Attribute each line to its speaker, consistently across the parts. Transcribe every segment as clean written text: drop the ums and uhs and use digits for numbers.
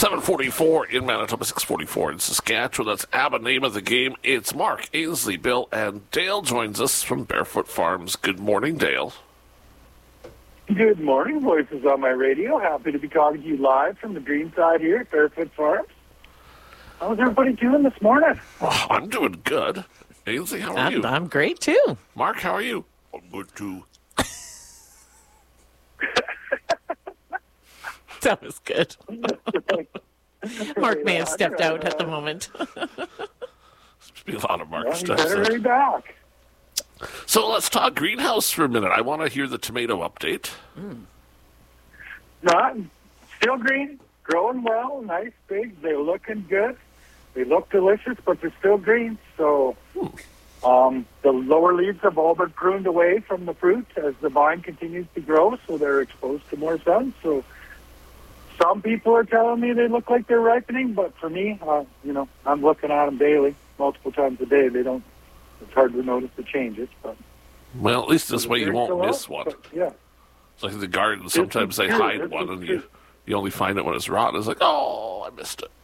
Speaker 1: 7:44 in Manitoba, 6:44 in Saskatchewan. That's ABBA, name of the game. It's Mark, Ainsley, Bill, and Dale joins us from Barefoot Farms. Good morning, Dale.
Speaker 2: Good morning, Voices on my radio. Happy to be talking to you live from the green side here at Barefoot Farms. How's everybody doing this morning?
Speaker 1: Oh, I'm doing good. Ainsley, how are you?
Speaker 3: I'm great, too.
Speaker 1: Mark, how are you? I'm good, too.
Speaker 3: That was good. Mark may have stepped out at the moment.
Speaker 1: There's be a lot of Mark stuff.
Speaker 2: Better be back.
Speaker 1: So let's talk greenhouse for a minute. I want to hear the tomato update.
Speaker 2: Not still green, growing well, nice, big. They're looking good. They look delicious, but they're still green. So the lower leaves have all been pruned away from the fruit as the vine continues to grow, so they're exposed to more sun. So some people are telling me they look like they're ripening, but for me, I'm looking at them daily, multiple times a day. They don't. It's hard to notice the changes, but
Speaker 1: well, at least this way you won't miss one.
Speaker 2: Yeah,
Speaker 1: it's like in the garden. Sometimes they hide one, and you only find it when it's rotten. It's like, oh, I missed it.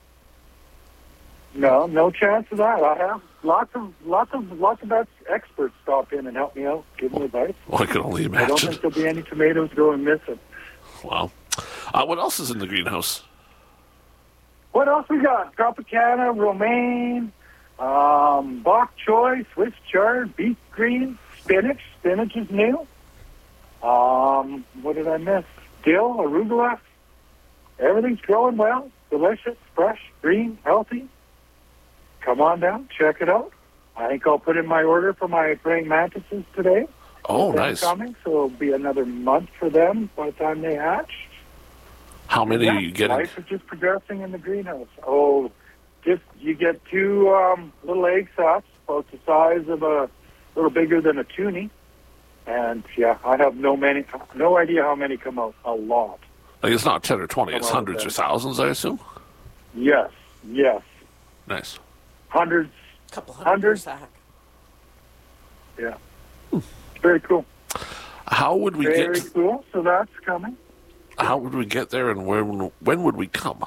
Speaker 2: No chance of that. I have lots of experts stop in and help me out, give me advice.
Speaker 1: Well, I can only imagine.
Speaker 2: I don't think there'll be any tomatoes going missing.
Speaker 1: Wow. What else is in the greenhouse?
Speaker 2: What else we got? Tropicana, romaine, bok choy, Swiss chard, beet green, spinach. Spinach is new. What did I miss? Dill, arugula. Everything's growing well, delicious, fresh, green, healthy. Come on down, check it out. I think I'll put in my order for my praying mantises today.
Speaker 1: Oh, nice.
Speaker 2: Coming, so it'll be another month for them by the time they hatch.
Speaker 1: How many are you getting?
Speaker 2: Life is just progressing in the greenhouse. Oh, you get two little egg sacs, about the size of a little bigger than a toonie. And yeah, I have no idea how many come out. A lot.
Speaker 1: Like it's not 10 or 20, it's hundreds or thousands, I assume?
Speaker 2: Yes.
Speaker 1: Nice.
Speaker 2: Hundreds.
Speaker 3: Couple hundred per sack.
Speaker 2: Yeah. Very cool.
Speaker 1: How would we
Speaker 2: Very cool. So that's coming.
Speaker 1: How would we get there, and when would we come?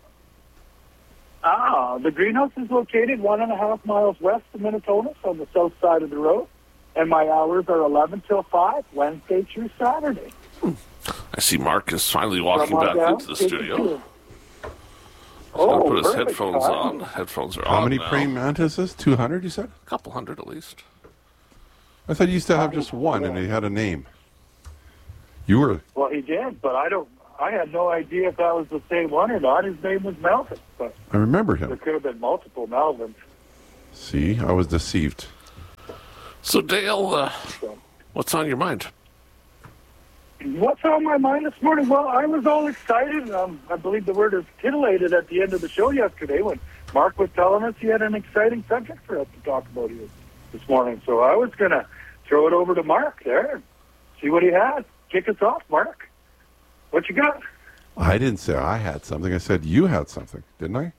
Speaker 2: The greenhouse is located 1.5 miles west of Minnetonka on the south side of the road, and my hours are 11 till 5, Wednesday through Saturday.
Speaker 1: I see Mark is finally walking back into the studio.
Speaker 2: Oh,
Speaker 1: put his
Speaker 2: perfect.
Speaker 1: headphones on. Headphones are on.
Speaker 4: How many
Speaker 1: now.
Speaker 4: praying mantises? 200, you said?
Speaker 1: A couple hundred at least.
Speaker 4: I thought you used to have just one, and he had a name. You were...
Speaker 2: Well, he did, but I had no idea if that was the same one or not. His name was Melvin, but
Speaker 4: I remember
Speaker 2: there
Speaker 4: him.
Speaker 2: could have been multiple Melvins.
Speaker 4: See, I was deceived.
Speaker 1: So, Dale, what's on your mind?
Speaker 2: What's on my mind this morning? Well, I was all excited. I believe the word is titillated at the end of the show yesterday when Mark was telling us he had an exciting subject for us to talk about here this morning. So I was going to throw it over to Mark there, see what he had. Kick us off, Mark. What you got?
Speaker 4: I didn't say I had something. I said you had something, didn't I?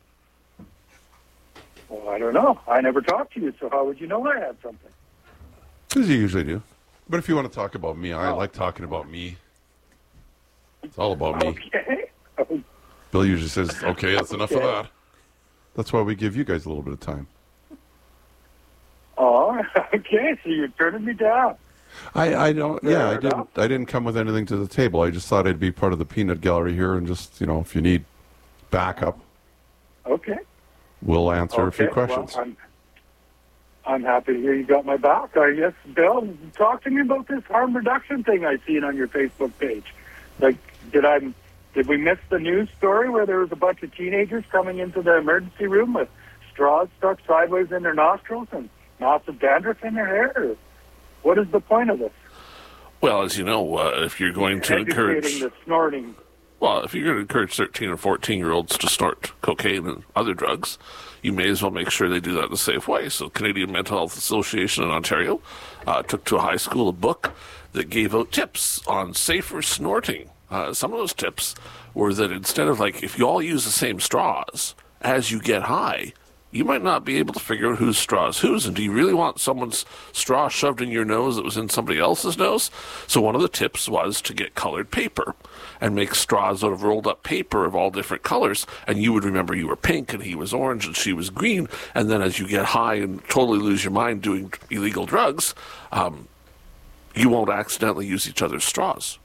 Speaker 2: Well, I don't know. I never talked to you, so how would you know I had something?
Speaker 4: Because you usually do. But if you want to talk about me, I like talking about me. It's all about me.
Speaker 2: Okay.
Speaker 4: Bill usually says, okay, that's enough of that. That's why we give you guys a little bit of time.
Speaker 2: Oh, okay. So you're turning me down.
Speaker 4: I don't. Yeah, I didn't come with anything to the table. I just thought I'd be part of the peanut gallery here, and just if you need backup,
Speaker 2: okay,
Speaker 4: we'll answer a few questions.
Speaker 2: Well, I'm happy to hear you got my back. Yes, Bill, talk to me about this harm reduction thing I seen on your Facebook page. Like, did we miss the news story where there was a bunch of teenagers coming into the emergency room with straws stuck sideways in their nostrils and massive dandruff in their hair? Or what is the point of this?
Speaker 1: Well, as you know, if you're going to encourage
Speaker 2: the snorting.
Speaker 1: Well, if you're going to encourage 13 or 14-year-olds to snort cocaine and other drugs, you may as well make sure they do that in a safe way. So Canadian Mental Health Association in Ontario took to a high school a book that gave out tips on safer snorting. Some of those tips were that instead of, if you all use the same straws, as you get high, you might not be able to figure out whose straw is whose. And do you really want someone's straw shoved in your nose that was in somebody else's nose? So one of the tips was to get colored paper and make straws out of rolled up paper of all different colors. And you would remember you were pink and he was orange and she was green. And then as you get high and totally lose your mind doing illegal drugs, you won't accidentally use each other's straws.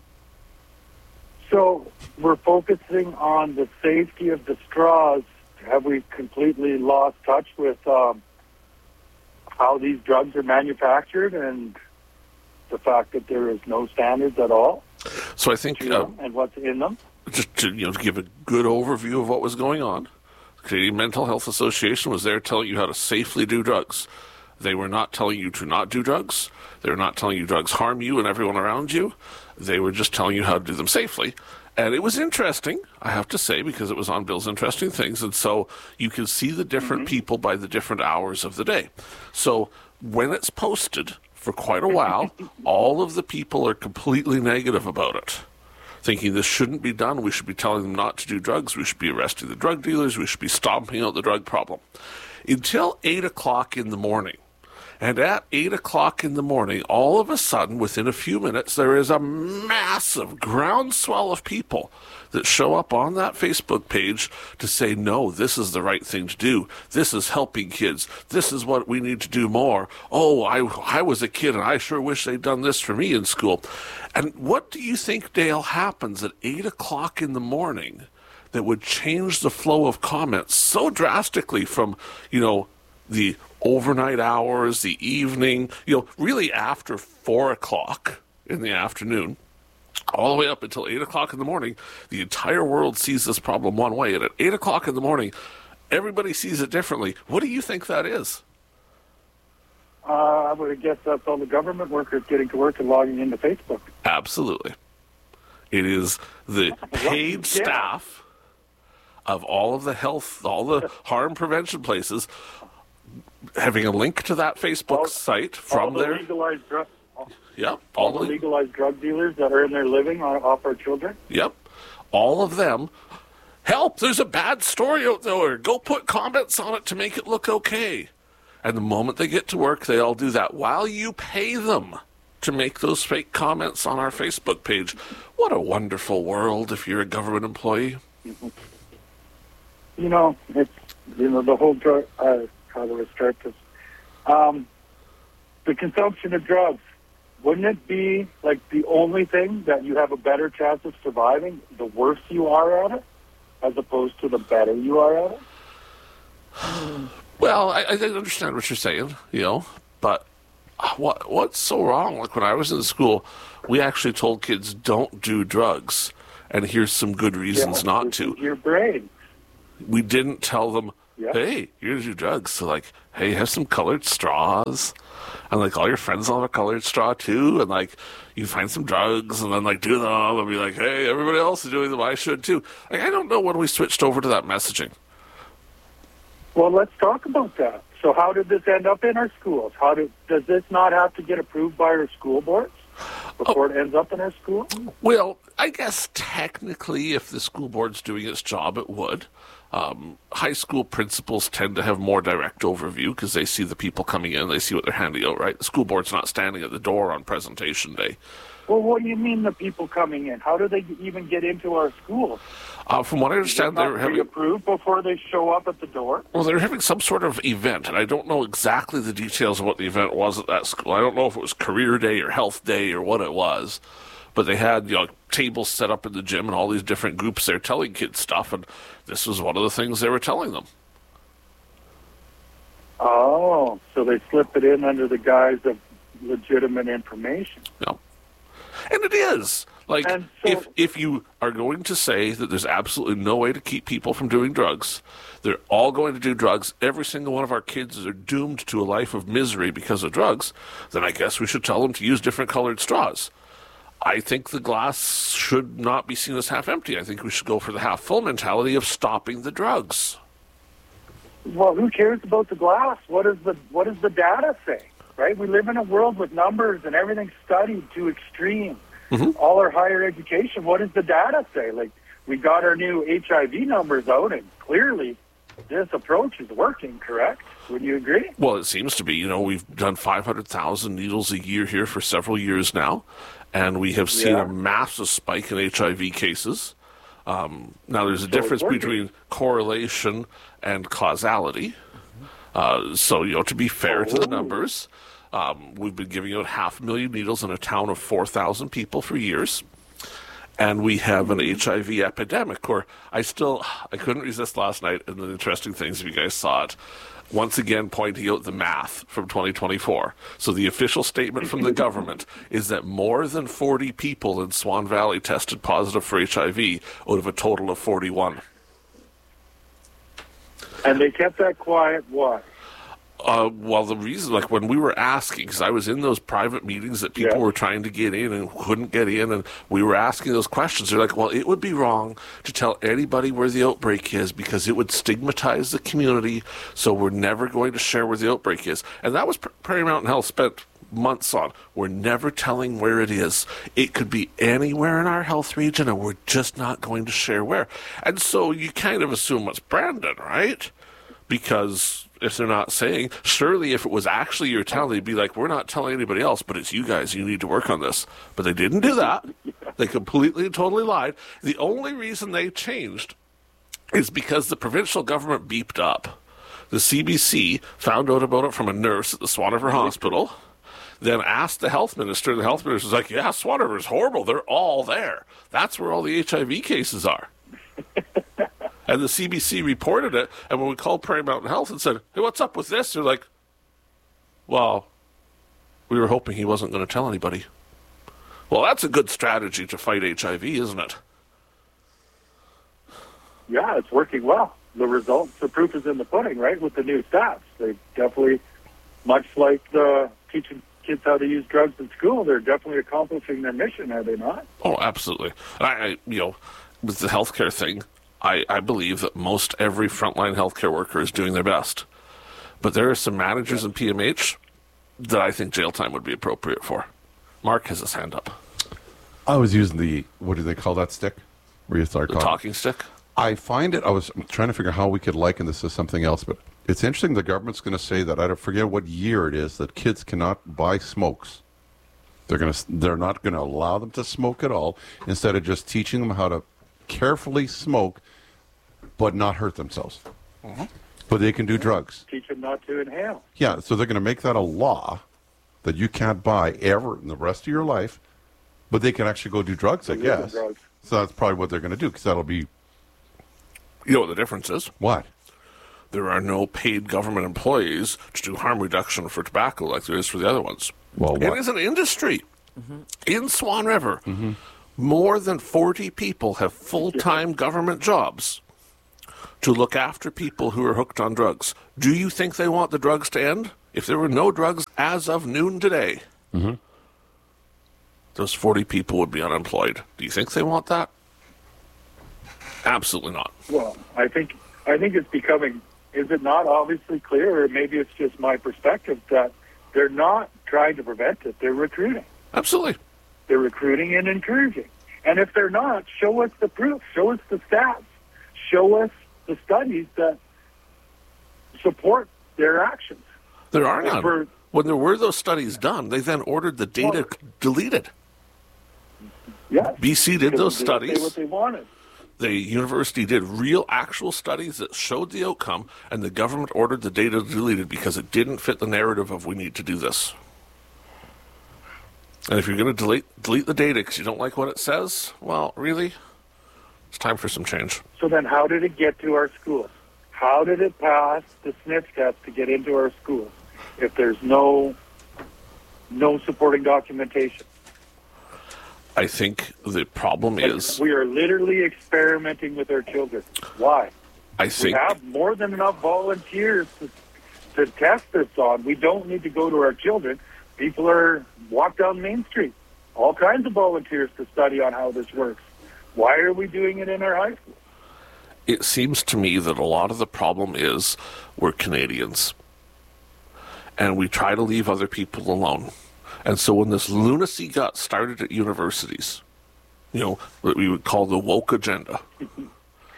Speaker 2: So we're focusing on the safety of the straws. Have we completely lost touch with how these drugs are manufactured and the fact that there is no standards at all?
Speaker 1: So I think,
Speaker 2: and what's in them?
Speaker 1: just to give a good overview of what was going on, the Canadian Mental Health Association was there telling you how to safely do drugs. They were not telling you to not do drugs. They were not telling you drugs harm you and everyone around you. They were just telling you how to do them safely. And it was interesting, I have to say, because it was on Bill's Interesting Things. And so you can see the different people by the different hours of the day. So when it's posted for quite a while, all of the people are completely negative about it, thinking this shouldn't be done. We should be telling them not to do drugs. We should be arresting the drug dealers. We should be stomping out the drug problem. Until 8 o'clock in the morning. And at 8 o'clock in the morning, all of a sudden, within a few minutes, there is a massive groundswell of people that show up on that Facebook page to say, no, this is the right thing to do. This is helping kids. This is what we need to do more. Oh, I was a kid, and I sure wish they'd done this for me in school. And what do you think, Dale, happens at 8 o'clock in the morning that would change the flow of comments so drastically from, the overnight hours, the evening, really after 4 o'clock in the afternoon, all the way up until 8 o'clock in the morning, the entire world sees this problem one way. And at 8 o'clock in the morning, everybody sees it differently. What do you think that is?
Speaker 2: I would guess that's all the government workers getting to work and logging into Facebook.
Speaker 1: Absolutely. It is the paid staff of all of the health, all the harm prevention places, having a link to that Facebook site from their
Speaker 2: legalized drug,
Speaker 1: all
Speaker 2: the legalized drug dealers that earn their living off our children.
Speaker 1: Yep, all of them. Help! There's a bad story out there. Go put comments on it to make it look okay. And the moment they get to work, they all do that while you pay them to make those fake comments on our Facebook page. What a wonderful world if you're a government employee.
Speaker 2: Mm-hmm. It's the whole drug. How do I start this? The consumption of drugs. Wouldn't it be like the only thing that you have a better chance of surviving the worse you are at it, as opposed to the better you are at it?
Speaker 1: Well, I understand what you're saying, but what's so wrong? Like when I was in school, we actually told kids don't do drugs, and here's some good reasons not to.
Speaker 2: Your brain.
Speaker 1: We didn't tell them, hey, here's your drugs. So like, hey, have some colored straws. And like all your friends will have a colored straw too. And like you find some drugs and then like do them and be like, hey, everybody else is doing them. I should too. Like I don't know when we switched over to that messaging.
Speaker 2: Well, let's talk about that. So how did this end up in our schools? Does this not have to get approved by our school boards before it ends up in our school?
Speaker 1: Well, I guess technically if the school board's doing its job, it would. High school principals tend to have more direct overview because they see the people coming in, they see what they're handing out, right? The school board's not standing at the door on presentation day.
Speaker 2: Well, what do you mean the people coming in? How do they even get into our schools?
Speaker 1: From what I understand, they're having
Speaker 2: approved before they show up at the door.
Speaker 1: Well, they're having some sort of event, and I don't know exactly the details of what the event was at that school. I don't know if it was career day or health day or what it was, but they had tables set up in the gym and all these different groups there telling kids stuff, and this was one of the things they were telling them.
Speaker 2: Oh, so they slip it in under the guise of legitimate information.
Speaker 1: No. And it is. Like,
Speaker 2: so,
Speaker 1: if you are going to say that there's absolutely no way to keep people from doing drugs, they're all going to do drugs, every single one of our kids are doomed to a life of misery because of drugs, then I guess we should tell them to use different colored straws. I think the glass should not be seen as half empty. I think we should go for the half full mentality of stopping the drugs.
Speaker 2: Well, who cares about the glass? What does the data say? Right? We live in a world with numbers and everything's studied to extreme. Mm-hmm. All our higher education, what does the data say? Like, we got our new HIV numbers out, and clearly this approach is working, correct? Would you agree?
Speaker 1: Well, it seems to be. You know, we've done 500,000 needles a year here for several years now, and we have seen a massive spike in HIV cases. Now, there's a difference between correlation and causality. So, you know, to be fair to the numbers, we've been giving out 500,000 needles in a town of 4,000 people for years. And we have an HIV epidemic, or I couldn't resist last night, and the interesting things, if you guys saw it, once again pointing out the math from 2024. So the official statement from the government is that more than 40 people in Swan Valley tested positive for HIV out of a total of 41.
Speaker 2: And they kept that quiet, why?
Speaker 1: Well, the reason, like when we were asking, because I was in those private meetings that people were trying to get in and couldn't get in, and we were asking those questions, they're like, well, it would be wrong to tell anybody where the outbreak is because it would stigmatize the community, so we're never going to share where the outbreak is. And that was Prairie Mountain Health spent months on. We're never telling where it is. It could be anywhere in our health region, and we're just not going to share where. And so you kind of assume it's Brandon, right? Because if they're not saying, surely if it was actually your town, they'd be like, we're not telling anybody else, but it's you guys, you need to work on this. But they didn't do that. They completely and totally lied. The only reason they changed is because the provincial government beeped up. The CBC found out about it from a nurse at the Swan River Hospital, then asked the health minister, and the health minister was like, yeah, Swan River is horrible. They're all there. That's where all the HIV cases are. And the CBC reported it, and when we called Prairie Mountain Health and said, hey, what's up with this? They're like, well, we were hoping he wasn't going to tell anybody. Well, that's a good strategy to fight HIV, isn't it?
Speaker 2: Yeah, it's working well. The results, the proof is in the pudding, right, with the new stats. They definitely, much like the teaching kids how to use drugs in school, they're definitely accomplishing their mission, are they not?
Speaker 1: Oh, absolutely. I you know, with the healthcare thing, I believe that most every frontline healthcare worker is doing their best. But there are some managers in PMH that I think jail time would be appropriate for. Mark has his hand up.
Speaker 4: I was using the, what do they call that stick? Where you start
Speaker 1: The talking stick?
Speaker 4: I find it, I'm trying to figure out how we could liken this to something else, but it's interesting the government's going to say that, I don't forget what year it is, that kids cannot buy smokes. They're not going to allow them to smoke at all, instead of just teaching them how to carefully smoke but not hurt themselves. Mm-hmm. But they can do drugs.
Speaker 2: Teach them not to inhale.
Speaker 4: Yeah, so they're going to make that a law that you can't buy ever in the rest of your life, but they can actually go do drugs, I guess.
Speaker 2: Drugs.
Speaker 4: So that's probably what they're going to do, because that'll be...
Speaker 1: You know what the difference is?
Speaker 4: What?
Speaker 1: There are no paid government employees to do harm reduction for tobacco like there is for the other ones.
Speaker 4: Well,
Speaker 1: it is an industry. In Swan River, more than 40 people have full-time government jobs to look after people who are hooked on drugs. Do you think they want the drugs to end? If there were no drugs as of noon today, those 40 people would be unemployed. Do you think they want that? Absolutely not.
Speaker 2: Well, I think it's becoming, is it not obviously clear, or maybe it's just my perspective, that they're not trying to prevent it, they're recruiting.
Speaker 1: Absolutely.
Speaker 2: They're recruiting and encouraging. And if they're not, show us the proof, show us the stats, show us the studies that support their actions.
Speaker 1: There are none. When there were those studies done, they then ordered the data deleted.
Speaker 2: Yes.
Speaker 1: BC did those studies.
Speaker 2: Say what they wanted.
Speaker 1: The university did real, actual studies that showed the outcome, and the government ordered the data deleted because it didn't fit the narrative of we need to do this. And if you're going to delete the data because you don't like what it says, well, really, it's time for some change.
Speaker 2: So then how did it get to our schools? How did it pass the sniff test to get into our schools if there's no supporting documentation?
Speaker 1: I think the problem is...
Speaker 2: We are literally experimenting with our children. Why?
Speaker 1: I think...
Speaker 2: We have more than enough volunteers to test this on. We don't need to go to our children. People walk down Main Street. All kinds of volunteers to study on how this works. Why are we doing it in our high school?
Speaker 1: It seems to me that a lot of the problem is we're Canadians. And we try to leave other people alone. And so when this lunacy got started at universities, what we would call the woke agenda,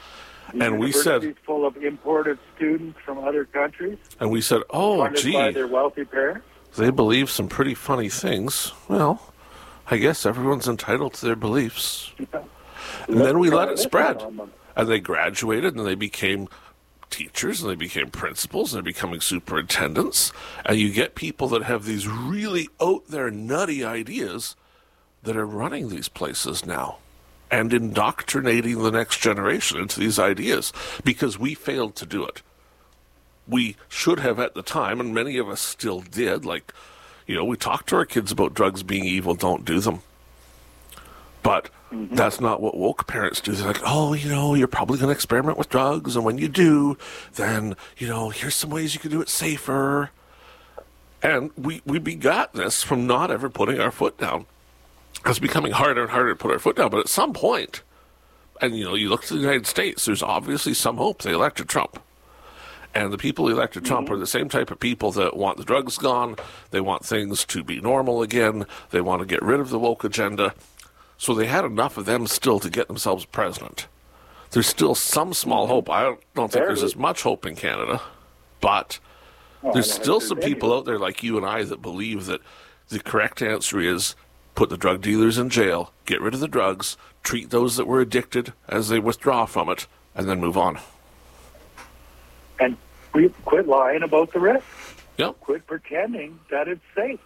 Speaker 2: The
Speaker 1: And we said,
Speaker 2: university's full of imported students from other countries,
Speaker 1: oh,
Speaker 2: funded by
Speaker 1: gee,
Speaker 2: their wealthy parents.
Speaker 1: they believe some pretty funny things. Well, I guess everyone's entitled to their beliefs. And then we let it spread. And they graduated and they became teachers and they became principals and they're becoming superintendents. And you get people that have these really out there nutty ideas that are running these places now and indoctrinating the next generation into these ideas because we failed to do it. We should have at the time, and many of us still did, like, we talked to our kids about drugs being evil, don't do them. But that's not what woke parents do. They're like, oh, you're probably going to experiment with drugs, and when you do, then, here's some ways you can do it safer. And we begot this from not ever putting our foot down. It's becoming harder and harder to put our foot down, but at some point, and, you look to the United States, there's obviously some hope. They elected Trump. And the people who elected Trump are the same type of people that want the drugs gone. They want things to be normal again. They want to get rid of the woke agenda. So they had enough of them still to get themselves president. There's still some small hope. I don't think there's as much hope in Canada. But there's still some people out there like you and I that believe that the correct answer is put the drug dealers in jail, get rid of the drugs, treat those that were addicted as they withdraw from it, and then move on.
Speaker 2: And we quit lying about the risk.
Speaker 1: Yep.
Speaker 2: Quit pretending that it's safe.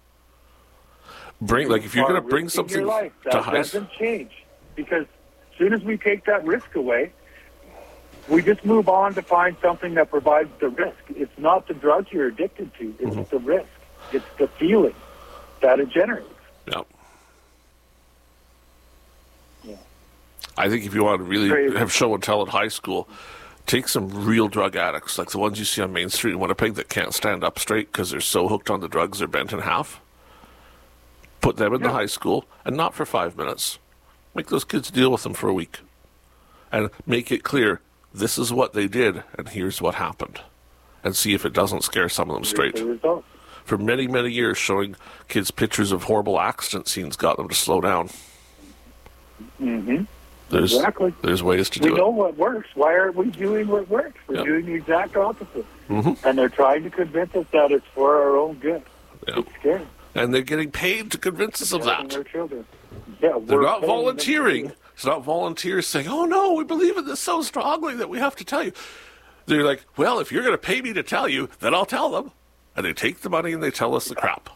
Speaker 1: If you're going to bring something
Speaker 2: your life,
Speaker 1: to
Speaker 2: that
Speaker 1: high
Speaker 2: doesn't change. Because as soon as we take that risk away, we just move on to find something that provides the risk. It's not the drugs you're addicted to. It's the risk. It's the feeling that it generates.
Speaker 1: Yep.
Speaker 2: Yeah.
Speaker 1: I think if you want to really have show and tell at high school, take some real drug addicts, like the ones you see on Main Street in Winnipeg that can't stand up straight because they're so hooked on the drugs they're bent in half. Put them in the high school, and not for 5 minutes. Make those kids deal with them for a week. And make it clear, this is what they did, and here's what happened. And see if it doesn't scare some of them straight. For many, many years, showing kids pictures of horrible accident scenes got them to slow down.
Speaker 2: Exactly.
Speaker 1: There's ways to do it.
Speaker 2: We know what works. Why aren't we doing what works? We're doing the exact opposite. And they're trying to convince us that it's for our own good. It's scary.
Speaker 1: And they're getting paid to convince us of that.
Speaker 2: Their children. Yeah,
Speaker 1: they're not volunteering. It's not volunteers saying, oh, no, we believe in this so strongly that we have to tell you. They're like, well, if you're going to pay me to tell you, then I'll tell them. And they take the money and they tell us the crap.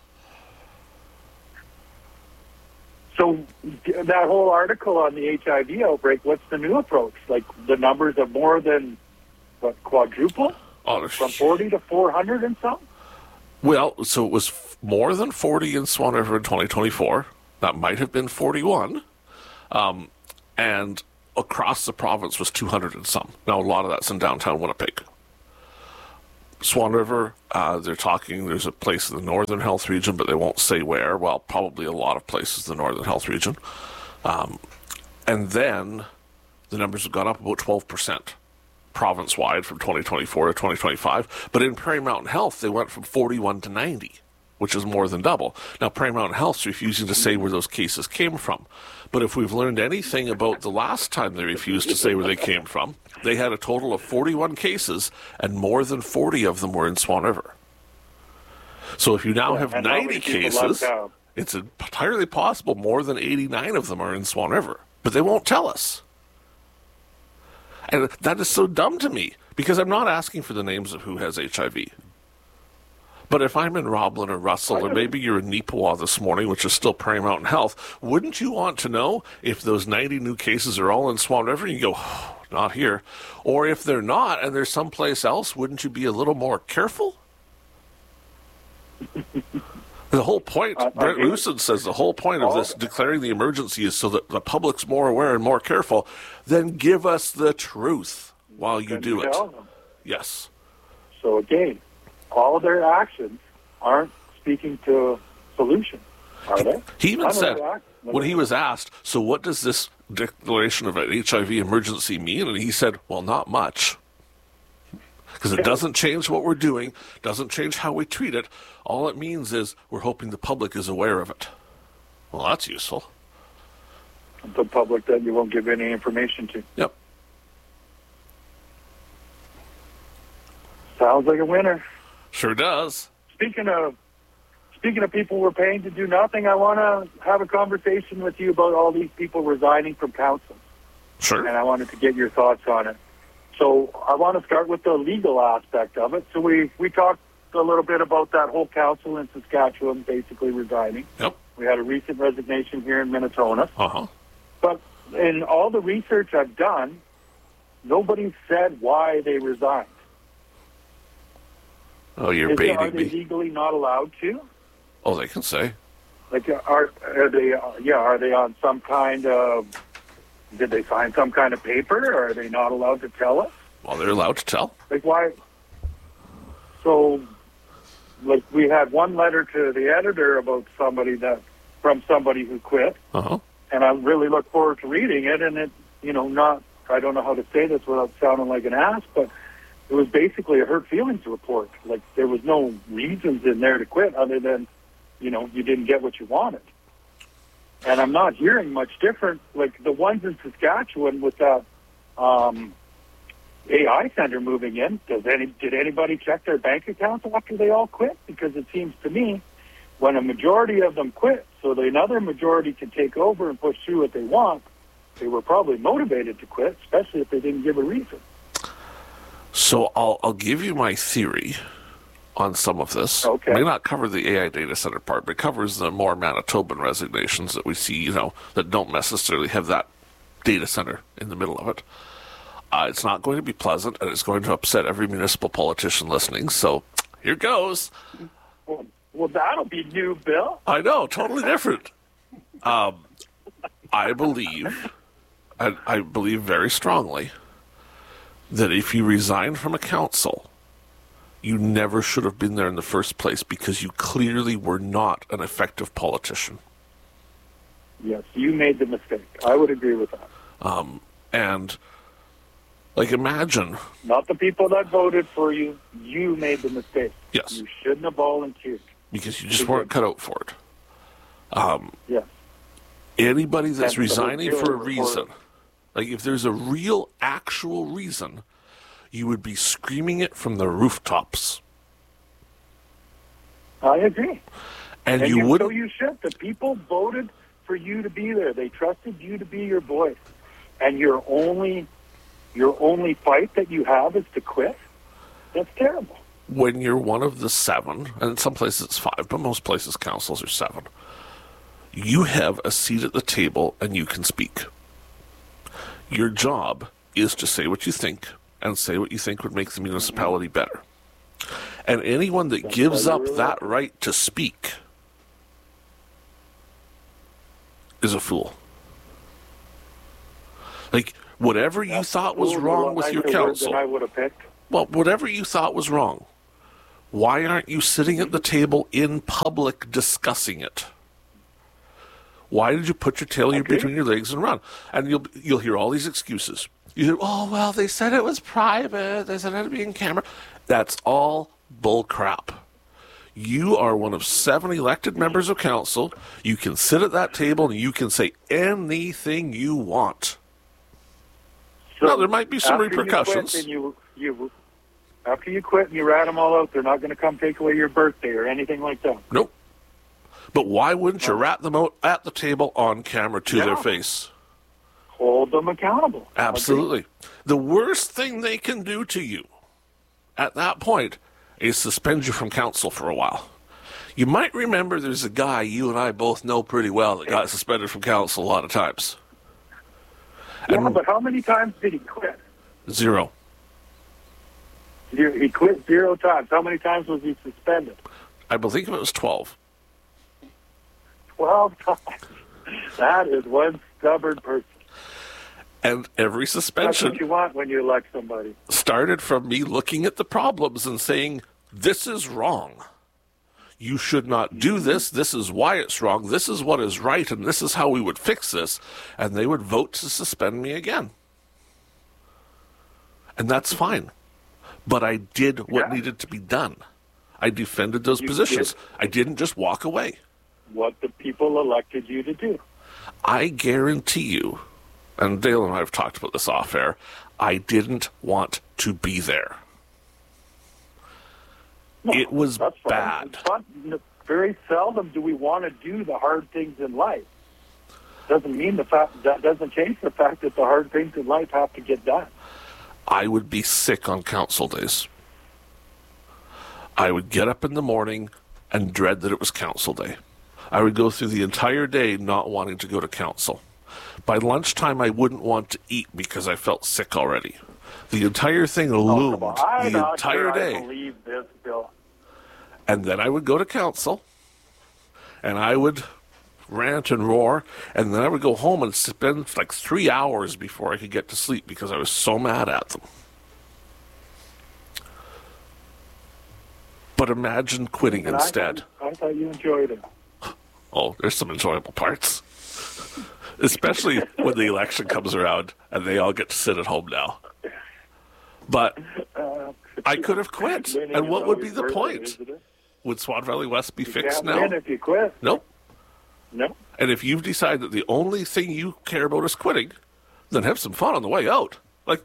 Speaker 2: So that whole article on the HIV outbreak, what's the new approach? Like the numbers are more than, quadruple? From 40 to 400 and something?
Speaker 1: Well, so it was more than 40 in Swan River in 2024. That might have been 41. And across the province was 200 and some. Now, a lot of that's in downtown Winnipeg. Swan River, they're talking, there's a place in the Northern Health Region, but they won't say where. Well, probably a lot of places in the Northern Health Region. And then the numbers have gone up about 12%. Province-wide from 2024 to 2025. But in Prairie Mountain Health, they went from 41 to 90, which is more than double. Now, Prairie Mountain Health's refusing to say where those cases came from. But if we've learned anything about the last time they refused to say where they came from, they had a total of 41 cases, and more than 40 of them were in Swan River. So if you now have 90 cases, it's entirely possible more than 89 of them are in Swan River. But they won't tell us. And that is so dumb to me, because I'm not asking for the names of who has HIV. But if I'm in Roblin or Russell, or maybe you're in Neepawa this morning, which is still Prairie Mountain Health, wouldn't you want to know if those 90 new cases are all in Swan River? And you go, oh, not here. Or if they're not, and they're someplace else, wouldn't you be a little more careful? The whole point, Brent Lucid says the whole point of this declaring the emergency is so that the public's more aware and more careful. Then give us the truth while you do it. Yes.
Speaker 2: So again, all of their actions aren't speaking to solution, are they?
Speaker 1: He even said, when he was asked, so what does this declaration of an HIV emergency mean? And he said, well, not much. Because it doesn't change what we're doing, doesn't change how we treat it. All it means is we're hoping the public is aware of it. Well, that's useful.
Speaker 2: The public that you won't give any information to.
Speaker 1: Yep.
Speaker 2: Sounds like a winner.
Speaker 1: Sure does.
Speaker 2: Speaking of people we're paying to do nothing, I want to have a conversation with you about all these people resigning from council.
Speaker 1: Sure.
Speaker 2: And I wanted to get your thoughts on it. So I want to start with the legal aspect of it. So we talked a little bit about that whole council in Saskatchewan basically resigning.
Speaker 1: Yep.
Speaker 2: We had a recent resignation here in Minnesota.
Speaker 1: Uh-huh.
Speaker 2: But in all the research I've done, nobody said why they resigned.
Speaker 1: Oh, you're
Speaker 2: Are
Speaker 1: baiting
Speaker 2: they
Speaker 1: me.
Speaker 2: legally not allowed to?
Speaker 1: Oh, they can say.
Speaker 2: Like, are they? Are they on some kind of? Did they sign some kind of paper? Or are they not allowed to tell us?
Speaker 1: Well, they're allowed to tell.
Speaker 2: Like, why? So, like, we had one letter to the editor about from somebody who quit,
Speaker 1: Uh-huh.
Speaker 2: and I really look forward to reading it. And it, I don't know how to say this without sounding like an ass, but it was basically a hurt feelings report. Like, there was no reasons in there to quit other than, you didn't get what you wanted. And I'm not hearing much different. Like, the ones in Saskatchewan with that AI center moving in, did anybody check their bank accounts after they all quit? Because it seems to me when a majority of them quit so that another majority can take over and push through what they want, they were probably motivated to quit, especially if they didn't give a reason.
Speaker 1: So I'll give you my theory on some of this.
Speaker 2: Okay.
Speaker 1: It may not cover the AI data center part, but it covers the more Manitoban resignations that we see, that don't necessarily have that data center in the middle of it. It's not going to be pleasant, and it's going to upset every municipal politician listening. So here goes.
Speaker 2: Well, that'll be new, Bill.
Speaker 1: I know, totally different. I believe, and I believe very strongly, that if you resign from a council, you never should have been there in the first place because you clearly were not an effective politician.
Speaker 2: Yes, you made the mistake. I would agree with that.
Speaker 1: And, imagine...
Speaker 2: Not the people that voted for you. You made the mistake.
Speaker 1: Yes.
Speaker 2: You shouldn't have volunteered.
Speaker 1: Because you just weren't cut out for it.
Speaker 2: Yes.
Speaker 1: Anybody that's
Speaker 2: That's the
Speaker 1: resigning
Speaker 2: whole
Speaker 1: for a
Speaker 2: deal.
Speaker 1: reason, if there's a real, actual reason, you would be screaming it from the rooftops.
Speaker 2: I agree.
Speaker 1: And
Speaker 2: So
Speaker 1: you wouldn't...
Speaker 2: you should. The people voted for you to be there. They trusted you to be your voice. And your only fight that you have is to quit? That's terrible.
Speaker 1: When you're one of the 7, and in some places it's 5, but most places councils are 7, you have a seat at the table and you can speak. Your job is to say what you think and say what you think would make the municipality better. And anyone that gives up that right to speak is a fool. Whatever you thought was wrong with your council,
Speaker 2: I would have picked.
Speaker 1: well, whatever you thought was wrong, why aren't you sitting at the table in public discussing it? Why did you put your tail between your legs and run? And you'll hear all these excuses. You hear, oh, well, they said it was private. They said it had to be in camera. That's all bull crap. You are one of 7 elected members of council. You can sit at that table and you can say anything you want.
Speaker 2: So
Speaker 1: Now, there might be some
Speaker 2: after
Speaker 1: repercussions.
Speaker 2: After you quit and you rat them all out, they're not going to come take away your birthday or anything like that.
Speaker 1: Nope. But why wouldn't you rat them out at the table on camera to their face?
Speaker 2: Hold them accountable.
Speaker 1: Absolutely. The worst thing they can do to you at that point is suspend you from council for a while. You might remember there's a guy you and I both know pretty well that got suspended from council a lot of times.
Speaker 2: Yeah, but how many times did he quit?
Speaker 1: 0.
Speaker 2: He quit 0 times. How many times was he suspended?
Speaker 1: I believe it was 12.
Speaker 2: 12 times. That is one stubborn person.
Speaker 1: And every
Speaker 2: That's
Speaker 1: suspension
Speaker 2: what you want when you elect somebody.
Speaker 1: started from me looking at the problems and saying, this is wrong. You should not do this. This is why it's wrong. This is what is right, and this is how we would fix this. And they would vote to suspend me again. And that's fine. But I did what needed to be done. I defended those positions. I didn't just walk away.
Speaker 2: What the people elected you to do.
Speaker 1: I guarantee you, and Dale and I have talked about this off air, I didn't want to be there.
Speaker 2: No,
Speaker 1: It was
Speaker 2: that's fine.
Speaker 1: bad.
Speaker 2: It's fun. Very seldom do we want to do the hard things in life. Doesn't mean that doesn't change the fact that the hard things in life have to get done.
Speaker 1: I would be sick on council days. I would get up in the morning and dread that it was council day. I would go through the entire day not wanting to go to council. By lunchtime, I wouldn't want to eat because I felt sick already. The entire thing loomed
Speaker 2: I'm
Speaker 1: the
Speaker 2: not
Speaker 1: entire
Speaker 2: sure
Speaker 1: day.
Speaker 2: I believe this, Bill.
Speaker 1: And then I would go to council, and I would rant and roar, and then I would go home and spend like 3 hours before I could get to sleep because I was so mad at them. But imagine quitting
Speaker 2: And
Speaker 1: instead.
Speaker 2: I thought you enjoyed it.
Speaker 1: Oh, there's some enjoyable parts. Especially when the election comes around and they all get to sit at home now. But I could have quit.
Speaker 2: Winning
Speaker 1: And
Speaker 2: is
Speaker 1: what would be
Speaker 2: always
Speaker 1: the
Speaker 2: worth it,
Speaker 1: point?
Speaker 2: isn't it?
Speaker 1: Would Swan Valley West be
Speaker 2: You
Speaker 1: fixed
Speaker 2: can't
Speaker 1: now?
Speaker 2: win if you quit.
Speaker 1: Nope.
Speaker 2: No.
Speaker 1: And if you've decided that the only thing you care about is quitting, then have some fun on the way out. Like,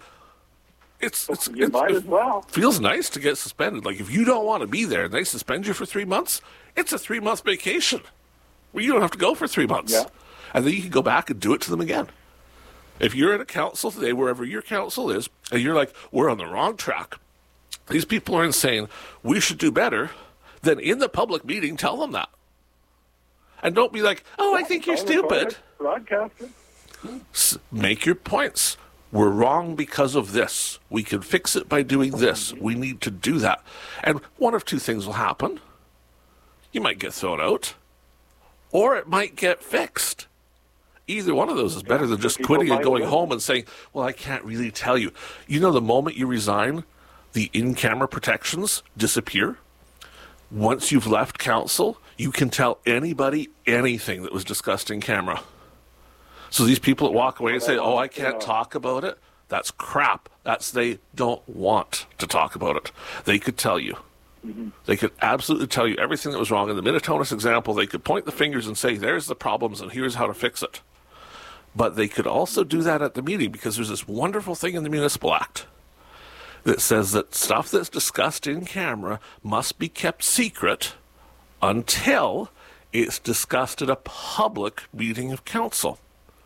Speaker 2: You might as well.
Speaker 1: feels nice to get suspended. Like, if you don't want to be there and they suspend you for 3 months, it's a 3-month vacation where you don't have to go for 3 months.
Speaker 2: Yeah.
Speaker 1: And then you can go back and do it to them again. If you're at a council today, wherever your council is, and you're like, we're on the wrong track, these people are insane, we should do better, then in the public meeting, tell them that. And don't be like, oh, I think you're stupid.
Speaker 2: Broadcaster.
Speaker 1: Make your points. We're wrong because of this. We can fix it by doing this. We need to do that. And one of two things will happen. You might get thrown out, or it might get fixed. Either one of those is better than just
Speaker 2: people
Speaker 1: quitting and
Speaker 2: might
Speaker 1: going
Speaker 2: win.
Speaker 1: home and saying, well, I can't really tell you. You know, the moment you resign, the in-camera protections disappear. Once you've left council, you can tell anybody anything that was discussed in camera. So these people that walk away and say, oh, I can't talk about it, that's crap. That's they don't want to talk about it. They could tell you. They could absolutely tell you everything that was wrong. In the Minnetonka example, they could point the fingers and say, there's the problems and here's how to fix it. But they could also do that at the meeting because there's this wonderful thing in the Municipal Act that says that stuff that's discussed in camera must be kept secret until it's discussed at a public meeting of council.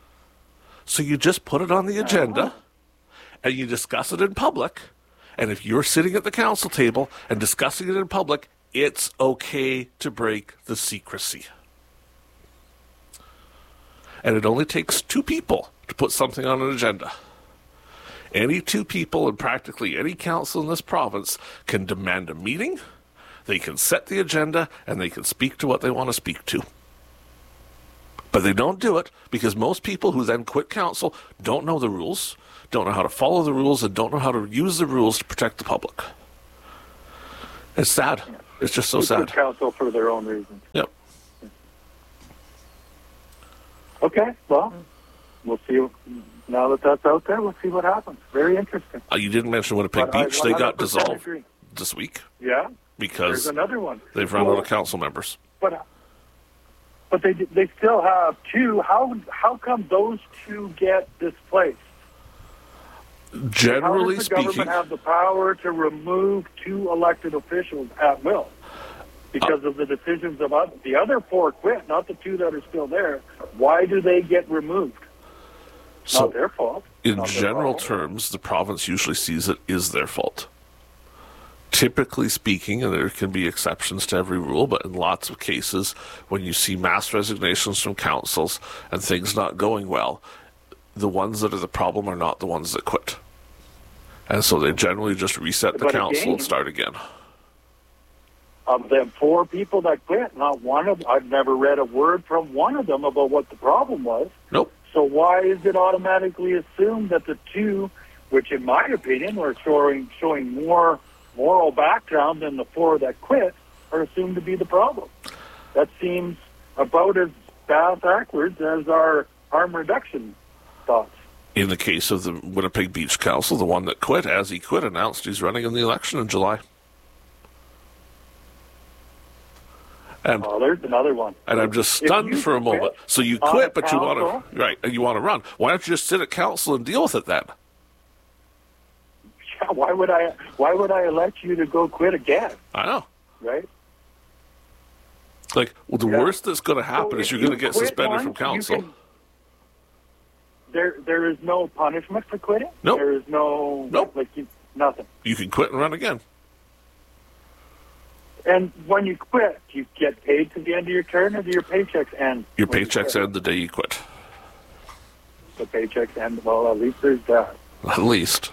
Speaker 1: So you just put it on the agenda and you discuss it in public. And if you're sitting at the council table and discussing it in public, it's okay to break the secrecy. And it only takes 2 people to put something on an agenda. Any 2 people in practically any council in this province can demand a meeting, they can set the agenda, and they can speak to what they want to speak to. But they don't do it because most people who then quit council don't know the rules, don't know how to follow the rules, and don't know how to use the rules to protect the public. It's sad. It's just so
Speaker 2: They quit
Speaker 1: sad.
Speaker 2: council for their own reasons.
Speaker 1: Yep.
Speaker 2: Okay, well, we'll see. Now that that's out there, we'll see what happens. Very interesting.
Speaker 1: You didn't mention Winnipeg
Speaker 2: But I
Speaker 1: Beach. They got
Speaker 2: 100%
Speaker 1: dissolved
Speaker 2: agree.
Speaker 1: this week
Speaker 2: Yeah, there's
Speaker 1: because
Speaker 2: another one.
Speaker 1: they've run out of council members.
Speaker 2: But they still have 2. How come those 2 get displaced?
Speaker 1: Generally
Speaker 2: How does the
Speaker 1: speaking,
Speaker 2: government have the power to remove 2 elected officials at will? Because of the decisions of the other 4 quit, not the 2 that are still there. Why do they get removed?
Speaker 1: so
Speaker 2: Not their fault.
Speaker 1: in
Speaker 2: Not their
Speaker 1: general
Speaker 2: fault.
Speaker 1: terms, the province usually sees it is their fault. Typically speaking, and there can be exceptions to every rule, but in lots of cases, when you see mass resignations from councils and things not going well, the ones that are the problem are not the ones that quit. And so they generally just reset the
Speaker 2: But
Speaker 1: council
Speaker 2: again-
Speaker 1: and start again.
Speaker 2: Of them 4 people that quit, not one of I've never read a word from one of them about what the problem was.
Speaker 1: Nope.
Speaker 2: So why is it automatically assumed that the 2, which in my opinion were showing more moral background than the 4 that quit, are assumed to be the problem? That seems about as backwards as our harm reduction thoughts.
Speaker 1: In the case of the Winnipeg Beach Council, the one that quit, as he quit, announced he's running in the election in July. And
Speaker 2: Oh, there's another one.
Speaker 1: And I'm just
Speaker 2: If
Speaker 1: stunned
Speaker 2: you
Speaker 1: for a moment.
Speaker 2: quit
Speaker 1: So you
Speaker 2: on
Speaker 1: quit, but you want
Speaker 2: council-
Speaker 1: to, right, and you want to run. Why don't you just sit at council and deal with it then?
Speaker 2: Why would I elect you to go quit again?
Speaker 1: I know.
Speaker 2: right?
Speaker 1: Like, well, the
Speaker 2: Yeah.
Speaker 1: worst that's going to happen
Speaker 2: So
Speaker 1: is
Speaker 2: if
Speaker 1: you're going to
Speaker 2: you
Speaker 1: get
Speaker 2: quit
Speaker 1: suspended from
Speaker 2: once, you
Speaker 1: council.
Speaker 2: can- there is no punishment for quitting.
Speaker 1: Nope.
Speaker 2: There is no
Speaker 1: Nope.
Speaker 2: nothing.
Speaker 1: You can quit and run again.
Speaker 2: And when you quit, you get paid to the end of your term, or do your paychecks end?
Speaker 1: Your
Speaker 2: when you
Speaker 1: paychecks
Speaker 2: quit?
Speaker 1: end the day you quit.
Speaker 2: The paychecks end. Well, at least there's that.
Speaker 1: At least.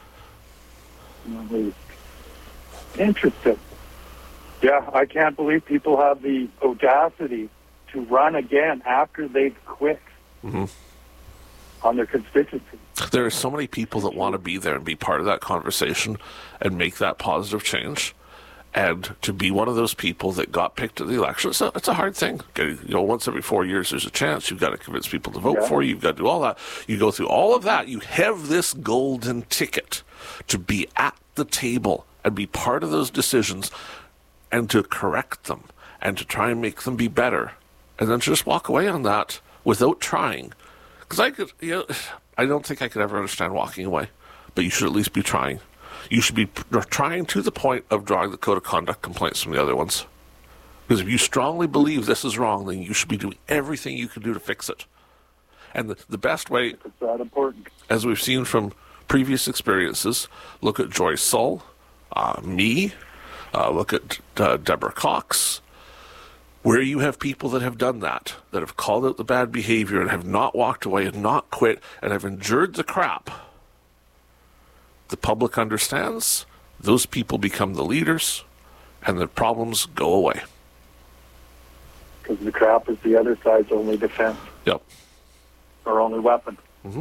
Speaker 2: At least. Interesting. Yeah, I can't believe people have the audacity to run again after they've quit on their constituency.
Speaker 1: There are so many people that want to be there and be part of that conversation and make that positive change. And to be one of those people that got picked at the election, it's a hard thing. Okay, you know, once every 4 years there's a chance. You've got to convince people to vote for you. You've got to do all that. You go through all of that. You have this golden ticket to be at the table and be part of those decisions and to correct them and to try and make them be better. And then just walk away on that without trying. Because I don't think I could ever understand walking away. But you should at least be trying. You should be trying to the point of drawing the code of conduct complaints from the other ones. Because if you strongly believe this is wrong, then you should be doing everything you can do to fix it. And the best way,
Speaker 2: It's that important.
Speaker 1: as we've seen from previous experiences, look at Joyce Sull, me, look at Deborah Cox, where you have people that have done that have called out the bad behavior and have not walked away and not quit and have endured the crap. The public understands, those people become the leaders, and the problems go away.
Speaker 2: Because the crap is the other side's only defense,
Speaker 1: Yep.
Speaker 2: or only weapon.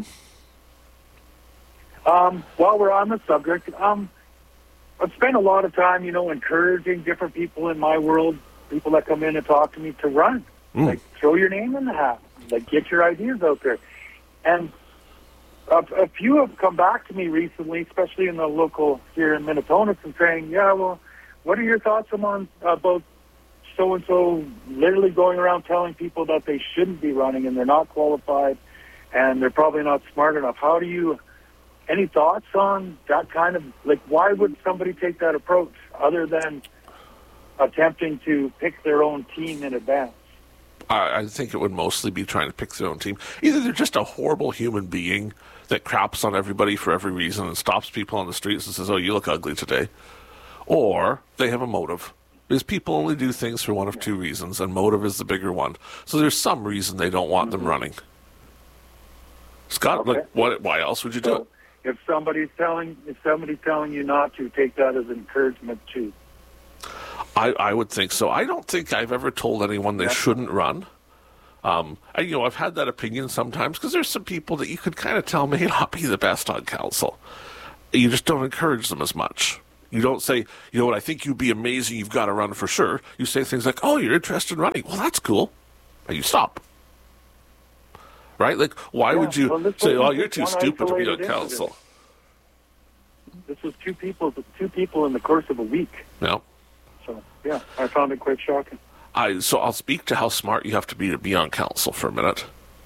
Speaker 2: While we're on the subject, I've spent a lot of time, encouraging different people in my world, people that come in and talk to me, to run. Like, throw your name in the hat. Like, get your ideas out there. And a few have come back to me recently, especially in the local here in Minnetonka, and saying, yeah, well, what are your thoughts about so-and-so literally going around telling people that they shouldn't be running and they're not qualified and they're probably not smart enough? Any thoughts on that kind of, why would somebody take that approach other than attempting to pick their own team in advance?
Speaker 1: I think it would mostly be trying to pick their own team. Either they're just a horrible human being that craps on everybody for every reason and stops people on the streets and says, oh, you look ugly today. Or they have a motive. Because people only do things for one of two reasons, and motive is the bigger one. So there's some reason they don't want them running. Scott,
Speaker 2: Okay.
Speaker 1: why else would you do it?
Speaker 2: If somebody's telling you not to, take that as encouragement too.
Speaker 1: I would think so. I don't think I've ever told anyone they shouldn't run. I've had that opinion sometimes because there's some people that you could kind of tell may not be the best on council. You just don't encourage them as much. You don't say, you know what, I think you'd be amazing, you've got to run for sure. You say things like, oh, you're interested in running. Well, that's cool. And you stop. Right? Like, why would you say, oh, you're too stupid to be on council?
Speaker 2: This was two people in the course of a week.
Speaker 1: No.
Speaker 2: So, yeah, I found it quite shocking.
Speaker 1: So I'll speak to how smart you have to be on council for a minute.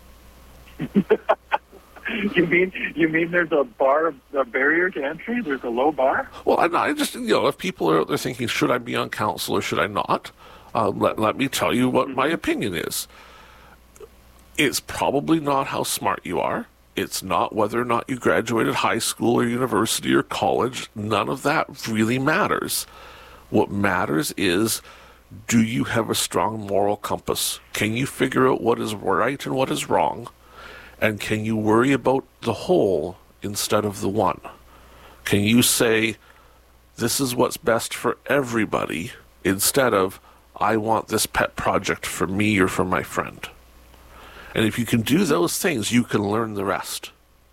Speaker 2: You mean there's a barrier to entry? There's a low bar?
Speaker 1: Well, I just, if people are out there thinking, should I be on council or should I not? Let me tell you what my opinion is. It's probably not how smart you are. It's not whether or not you graduated high school or university or college. None of that really matters. What matters is, do you have a strong moral compass? Can you figure out what is right and what is wrong? And can you worry about the whole instead of the one? Can you say, this is what's best for everybody, instead of, I want this pet project for me or for my friend? And if you can do those things, you can learn the rest.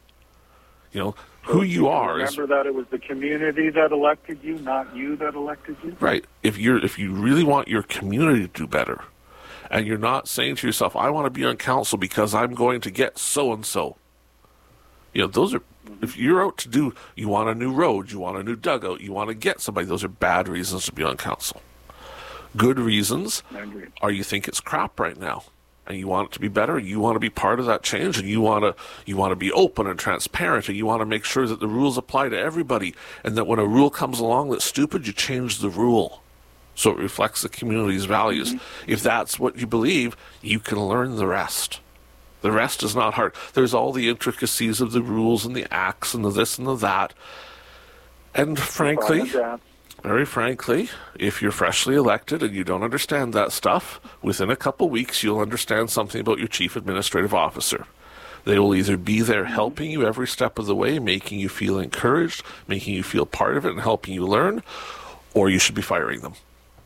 Speaker 1: Who you are.
Speaker 2: Remember that it was the community that elected you, not you that elected you?
Speaker 1: Right. If you really want your community to do better, and you're not saying to yourself, I want to be on council because I'm going to get so-and-so. Those are, if you're out to do, you want a new road, you want a new dugout, you want to get somebody, those are bad reasons to be on council. Good reasons are you think it's crap right now, and you want it to be better, you want to be part of that change, and you want to be open and transparent, and you want to make sure that the rules apply to everybody, and that when a rule comes along that's stupid, you change the rule. So it reflects the community's values. If that's what you believe, you can learn the rest. The rest is not hard. There's all the intricacies of the rules and the acts and the this and the that. And frankly, very frankly, if you're freshly elected and you don't understand that stuff, within a couple weeks you'll understand something about your chief administrative officer. They will either be there helping you every step of the way, making you feel encouraged, making you feel part of it, and helping you learn, or you should be firing them.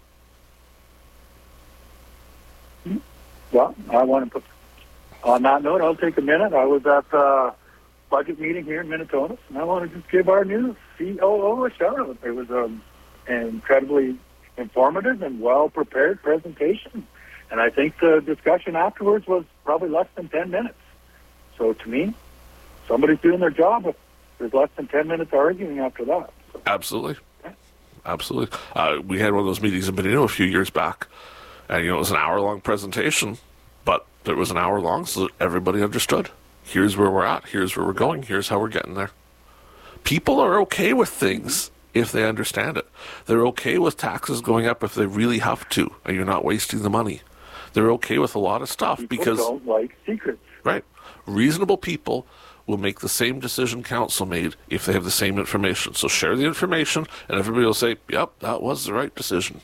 Speaker 2: Well, I want to put, on that note, I'll take a minute. I was at the budget meeting here in Minnetonka, and I want to just give our new COO a shout out. It was an incredibly informative and well-prepared presentation, and I think the discussion afterwards was probably less than 10 minutes. So to me, somebody's doing their job if there's less than 10 minutes arguing after that. So.
Speaker 1: Absolutely. Absolutely. We had one of those meetings in Benino a few years back, and it was an hour-long presentation, but it was an hour long so that everybody understood. Here's where we're at. Here's where we're going. Here's how we're getting there. People are okay with things if they understand it. They're okay with taxes going up if they really have to, and you're not wasting the money. They're okay with a lot of stuff because...
Speaker 2: People don't like secrets.
Speaker 1: Right. Reasonable people will make the same decision council made if they have the same information. So share the information, and everybody will say, yep, that was the right decision.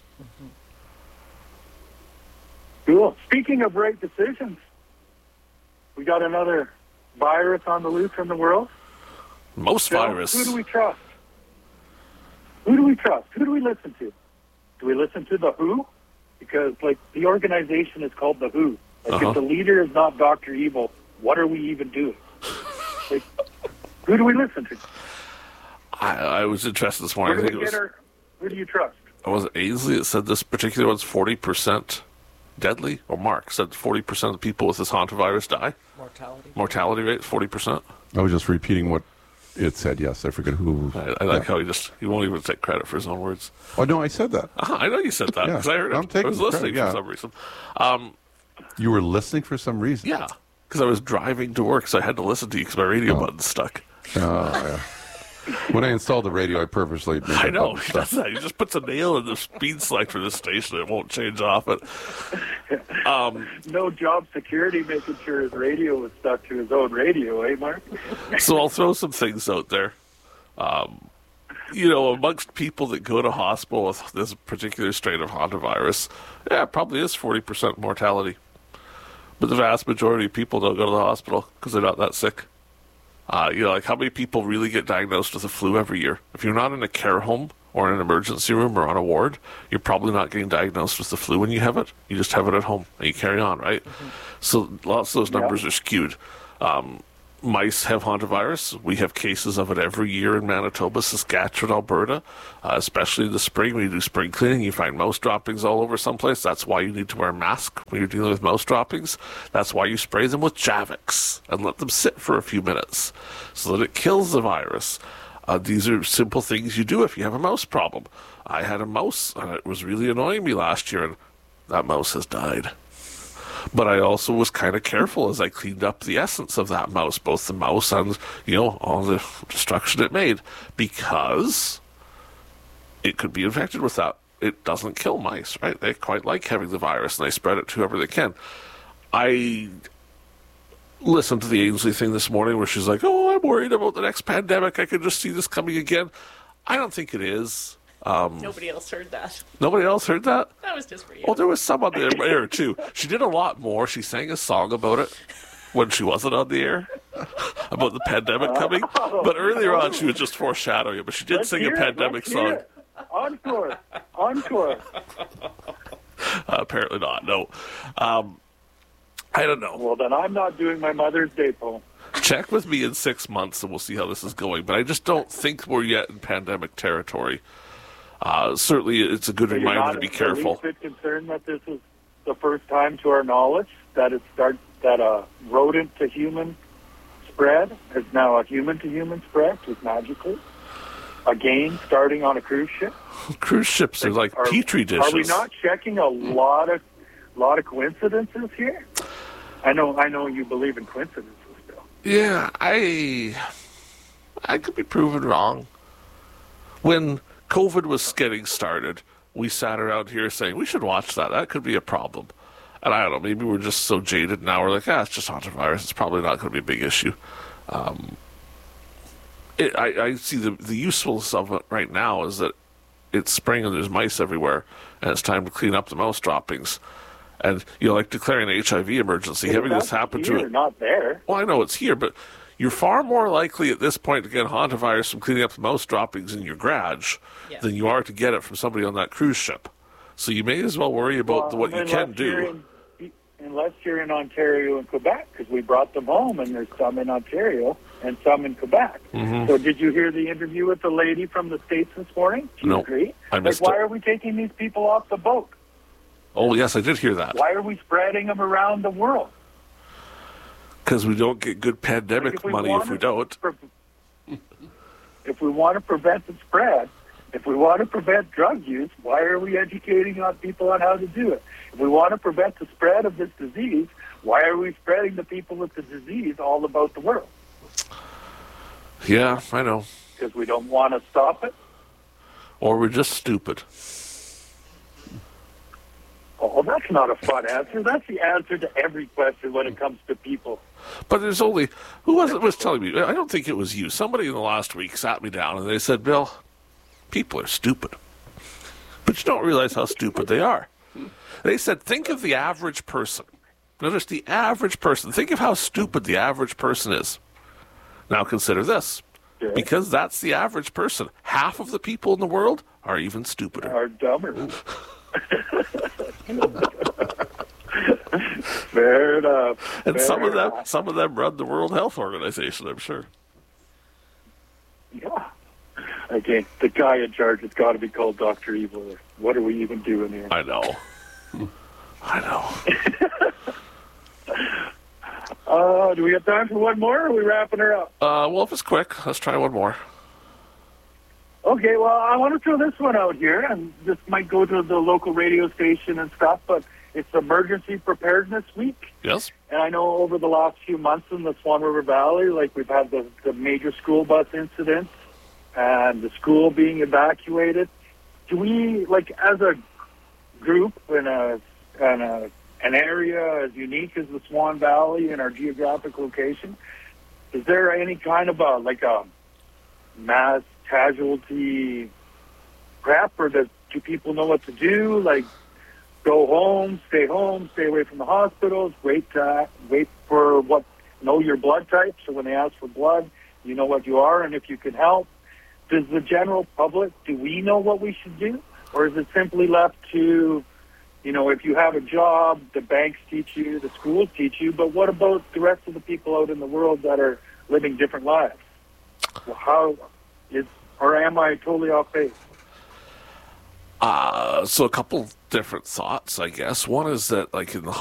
Speaker 2: Cool. Speaking of right decisions, we got another virus on the loose in the world.
Speaker 1: Most virus.
Speaker 2: Who do we trust? Who do we trust? Who do we listen to? Do we listen to the WHO? Because, the organization is called the WHO. If the leader is not Dr. Evil, what are we even doing? Who do we listen to?
Speaker 1: I was interested this morning.
Speaker 2: Who do you trust?
Speaker 1: Was it Ainsley that said this particular one's 40% deadly? Or Mark said 40% of the people with this hantavirus die? Mortality rate, 40%?
Speaker 4: I was just repeating what it said, yes. I forget who.
Speaker 1: I like how he won't even take credit for his own words.
Speaker 4: Oh, no, I said that.
Speaker 1: I know you said that because I heard it. I was listening for some reason.
Speaker 4: You were listening for some reason?
Speaker 1: Yeah, because I was driving to work, so I had to listen to you because my radio button's stuck.
Speaker 4: Yeah. When I installed the radio, I purposely made
Speaker 1: I know, he does that. He just puts a nail in the speed select for this station. It won't change off it.
Speaker 2: No job security making sure his radio was stuck to his own radio, eh, Mark?
Speaker 1: So I'll throw some things out there. Amongst people that go to hospital with this particular strain of hantavirus, it probably is 40% mortality. But the vast majority of people don't go to the hospital because they're not that sick. How many people really get diagnosed with the flu every year? If you're not in a care home or in an emergency room or on a ward, you're probably not getting diagnosed with the flu when you have it. You just have it at home and you carry on, right? Mm-hmm. So lots of those numbers are skewed. Mice have hantavirus. We have cases of it every year in Manitoba, Saskatchewan, Alberta, especially in the spring. When you do spring cleaning, you find mouse droppings all over someplace. That's why you need to wear a mask when you're dealing with mouse droppings. That's why you spray them with Javix and let them sit for a few minutes so that it kills the virus. These are simple things you do if you have a mouse problem. I had a mouse, and it was really annoying me last year, and that mouse has died. But I also was kind of careful as I cleaned up the essence of that mouse, both the mouse and, all the destruction it made, because it could be infected with that. It doesn't kill mice, right? They quite like having the virus, and they spread it to whoever they can. I listened to the Ainsley thing this morning where she's like, I'm worried about the next pandemic. I could just see this coming again. I don't think it is.
Speaker 3: Nobody else heard that.
Speaker 1: Nobody else heard that?
Speaker 3: That was just for you.
Speaker 1: Well, there was some on the air, too. She did a lot more. She sang a song about it when she wasn't on the air, about the pandemic coming. But earlier on, she was just foreshadowing it. But she did sing a pandemic song.
Speaker 2: Encore.
Speaker 1: Apparently not, no. I don't know.
Speaker 2: Well, then I'm not doing my Mother's Day poem.
Speaker 1: Check with me in 6 months, and we'll see how this is going. But I just don't think we're yet in pandemic territory. Certainly, it's a good reminder to be careful.
Speaker 2: Are you concerned that this is the first time, to our knowledge, that a rodent to human spread is now a human to human spread, just magically? Again, starting on a cruise ship.
Speaker 1: Cruise ships are like petri dishes.
Speaker 2: Are we not checking a lot of coincidences here? I know you believe in coincidences still.
Speaker 1: Yeah, I could be proven wrong. When COVID was getting started, we sat around here saying we should watch that. That could be a problem. And I don't know, maybe we're just so jaded now. We're like, it's just hantavirus. It's probably not going to be a big issue. I see the usefulness of it right now is that it's spring and there's mice everywhere, and it's time to clean up the mouse droppings. And, like declaring an HIV emergency,
Speaker 2: But
Speaker 1: having
Speaker 2: that's
Speaker 1: this happen
Speaker 2: here,
Speaker 1: to it.
Speaker 2: not there.
Speaker 1: Well, I know it's here, but you're far more likely at this point to get hantavirus from cleaning up the mouse droppings in your garage than you are to get it from somebody on that cruise ship. So you may as well worry about what you can do.
Speaker 2: Unless you're in Ontario and Quebec, because we brought them home, and there's some in Ontario and some in Quebec.
Speaker 1: Mm-hmm.
Speaker 2: So did you hear the interview with the lady from the States this morning? Do you agree?
Speaker 1: I missed
Speaker 2: why
Speaker 1: it.
Speaker 2: are we taking these people off the boat?
Speaker 1: Oh, yes, I did hear that.
Speaker 2: Why are we spreading them around the world?
Speaker 1: Because we don't get good pandemic money if we don't.
Speaker 2: If we want to prevent the spread, if we want to prevent drug use, why are we educating people on how to do it? If we want to prevent the spread of this disease, why are we spreading the people with the disease all about the world?
Speaker 1: Yeah, I know.
Speaker 2: Because we don't want to stop it?
Speaker 1: Or we're just stupid.
Speaker 2: Oh, that's not a fun answer. That's the answer to every question when it comes to people.
Speaker 1: But there's only... Who was telling me? I don't think it was you. Somebody in the last week sat me down and they said, Bill, people are stupid. But you don't realize how stupid they are. They said, think of the average person. Notice the average person. Think of how stupid the average person is. Now consider this.
Speaker 2: Yeah.
Speaker 1: Because that's the average person. Half of the people in the world are even stupider.
Speaker 2: Are dumber. Fair enough.
Speaker 1: And
Speaker 2: Fair
Speaker 1: some
Speaker 2: enough.
Speaker 1: of them run the World Health Organization, I'm sure.
Speaker 2: Yeah. Okay, the guy in charge has got to be called Dr. Evil. What are we even doing here?
Speaker 1: I know. I know.
Speaker 2: Do we have time for one more, or are we wrapping her up?
Speaker 1: Well, if it's quick, let's try one more.
Speaker 2: Okay, well, I want to throw this one out here, and this might go to the local radio station and stuff, but it's Emergency Preparedness Week.
Speaker 1: Yes?
Speaker 2: And I know over the last few months in the Swan River Valley, like we've had the major school bus incident and the school being evacuated. Do we, like, as a group in an area as unique as the Swan Valley and our geographic location, is there any kind of a mass casualty prep, or do people know what to do? Like, go home, stay away from the hospitals, wait for know your blood type, so when they ask for blood, you know what you are and if you can help. Does the general public, do we know what we should do? Or is it simply left to, if you have a job, the banks teach you, the schools teach you, but what about the rest of the people out in the world that are living different lives? Well, or am I totally off base?
Speaker 1: So a couple different thoughts, I guess. One is that, like, in the